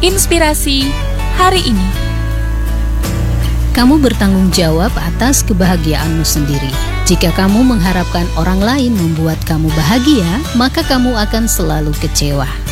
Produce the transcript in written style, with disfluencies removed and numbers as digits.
Inspirasi hari ini. Kamu bertanggung jawab atas kebahagiaanmu sendiri. Jika kamu mengharapkan orang lain membuat kamu bahagia, maka kamu akan selalu kecewa.